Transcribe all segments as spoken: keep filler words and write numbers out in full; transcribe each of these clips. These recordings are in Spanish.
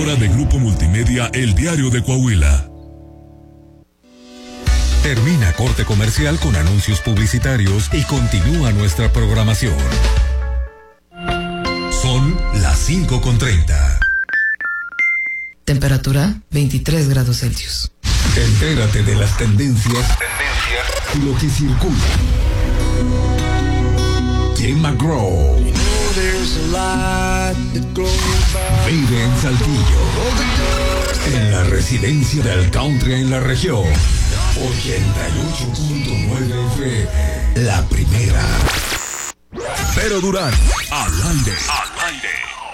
emisora de Grupo Multimedia El Diario de Coahuila. Termina corte comercial con anuncios publicitarios y continúa nuestra programación. Son las cinco con treinta. Temperatura veintitrés grados Celsius. Entérate de las tendencias, tendencias y lo que circula. Jim McGraw vive en Saltillo, en la residencia del country en la región. ochenta y ocho punto nueve F M, la primera. Vero Durán, al aire, al aire.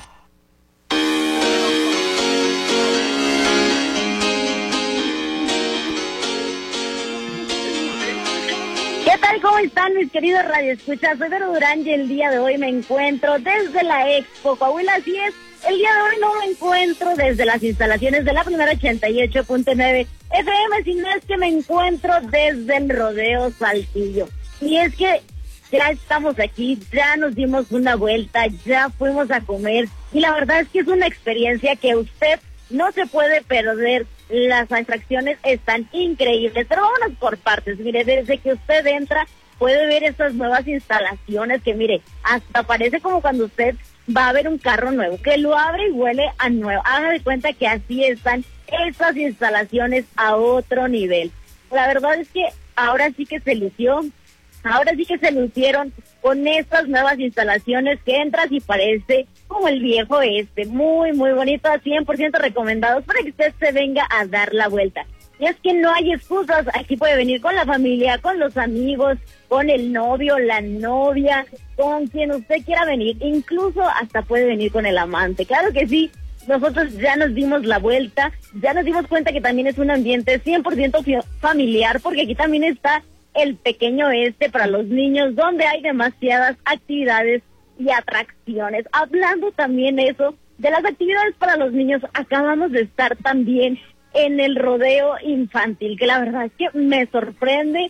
¿Qué tal? ¿Cómo están mis queridos radioescuchas? Soy Vero Durán y el día de hoy me encuentro desde la Expo Coahuila. Así es, el día de hoy no me encuentro desde las instalaciones de la primera ochenta y ocho punto nueve F M, sino es que me encuentro desde el Rodeo Saltillo. Y es que ya estamos aquí, ya nos dimos una vuelta, ya fuimos a comer y la verdad es que es una experiencia que usted no se puede perder. Las atracciones están increíbles, pero vámonos por partes. Mire, desde que usted entra puede ver estas nuevas instalaciones que, mire, hasta parece como cuando usted va a ver un carro nuevo, que lo abre y huele a nuevo. Haga de cuenta que así están estas instalaciones a otro nivel. La verdad es que ahora sí que se lució, ahora sí que se lucieron con estas nuevas instalaciones que entras y parece como el viejo este, muy muy bonito, cien por ciento recomendados para que usted se venga a dar la vuelta. Y es que no hay excusas, aquí puede venir con la familia, con los amigos, con el novio, la novia, con quien usted quiera venir, incluso hasta puede venir con el amante, claro que sí. Nosotros ya nos dimos la vuelta, ya nos dimos cuenta que también es un ambiente cien por ciento familiar, porque aquí también está el pequeño este para los niños, donde hay demasiadas actividades y atracciones. Hablando también eso, de las actividades para los niños, acabamos de estar también en el rodeo infantil, que la verdad es que me sorprende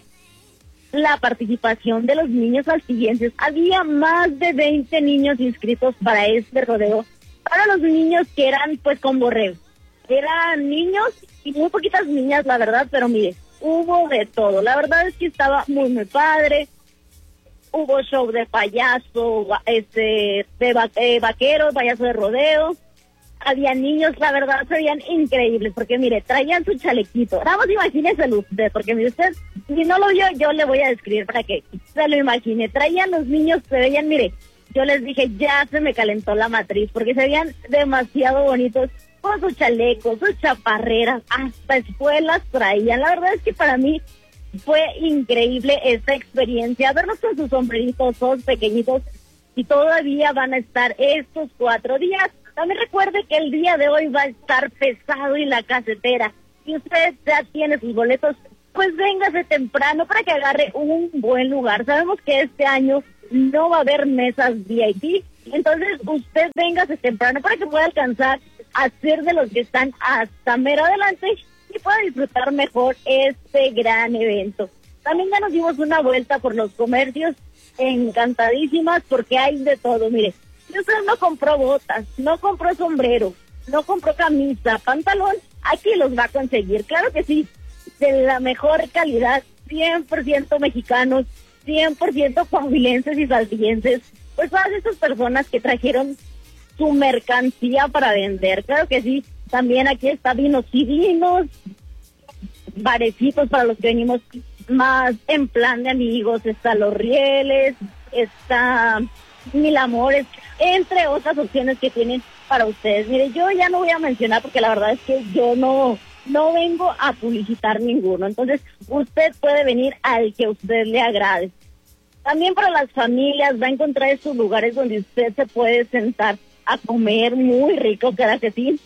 la participación de los niños saltillenses. Había más de veinte niños inscritos para este rodeo, para los niños que eran pues con borrego. Eran niños y muy poquitas niñas, la verdad, pero mire, hubo de todo. La verdad es que estaba muy, muy padre. Hubo show de payaso, este, de va eh, vaqueros, payaso de rodeo. Había niños, la verdad, se veían increíbles, porque mire, traían su chalequito. Vamos, imagínenselo usted, porque mire usted, si no lo vio, yo le voy a describir para que se lo imagine. Traían los niños, se veían, mire, yo les dije, ya se me calentó la matriz, porque se veían demasiado bonitos, con sus chalecos, sus chaparreras, hasta espuelas traían. La verdad es que para mí fue increíble esta experiencia, verlos con sus sombreritos, todos pequeñitos, y todavía van a estar estos cuatro días. También recuerde que el día de hoy va a estar pesado y la casetera. Si usted ya tiene sus boletos, pues véngase temprano para que agarre un buen lugar. Sabemos que este año no va a haber mesas V I P, entonces usted véngase temprano para que pueda alcanzar a ser de los que están hasta mero adelante y pueda disfrutar mejor este gran evento. También ya nos dimos una vuelta por los comercios, encantadísimas porque hay de todo. Mire, si usted no compró botas, no compró sombrero, no compró camisa, pantalón, aquí los va a conseguir, claro que sí, de la mejor calidad, cien por ciento mexicanos, cien por ciento coahuilenses y saltillenses, pues todas esas personas que trajeron su mercancía para vender, claro que sí. También aquí está vinos y vinos, barecitos para los que venimos más en plan de amigos, está Los Rieles, está Mil Amores, entre otras opciones que tienen para ustedes. Mire, yo ya no voy a mencionar porque la verdad es que yo no, no vengo a publicitar ninguno, entonces usted puede venir al que a usted le agrade. También para las familias va a encontrar esos lugares donde usted se puede sentar a comer muy rico, claro que sí,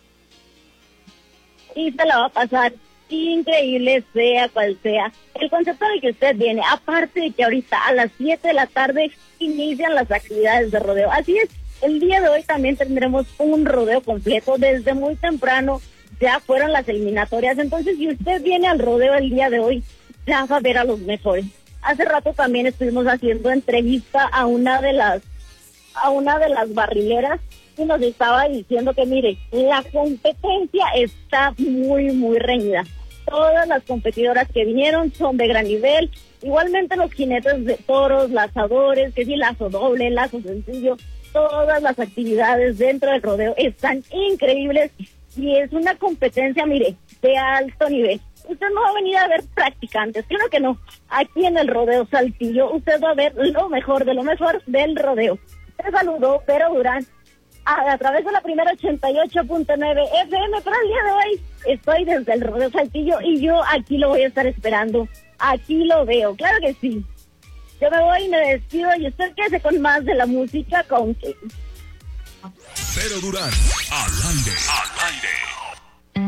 y se la va a pasar increíble, sea cual sea el concepto de que usted viene. Aparte de que ahorita a las siete de la tarde inician las actividades de rodeo. Así es, el día de hoy también tendremos un rodeo completo. Desde muy temprano ya fueron las eliminatorias, entonces si usted viene al rodeo el día de hoy, ya va a ver a los mejores. Hace rato también estuvimos haciendo entrevista a una de las a una de las barrileras y nos estaba diciendo que, mire, la competencia está muy, muy reñida. Todas las competidoras que vinieron son de gran nivel. Igualmente los jinetes de toros, lazadores, que sí, lazo doble, lazo sencillo, todas las actividades dentro del rodeo están increíbles y es una competencia, mire, de alto nivel. Usted no va a venir a ver practicantes, creo que no. Aquí en el Rodeo Saltillo usted va a ver lo mejor de lo mejor del rodeo. Te saludó Vero Durán a, a través de la primera ochenta y ocho punto nueve F M, pero el día de hoy estoy desde el Rodeo Saltillo y yo aquí lo voy a estar esperando. Aquí lo veo, claro que sí. Yo me voy y me despido y usted quédese con más de la música con que... Vero Durán, al aire, al aire.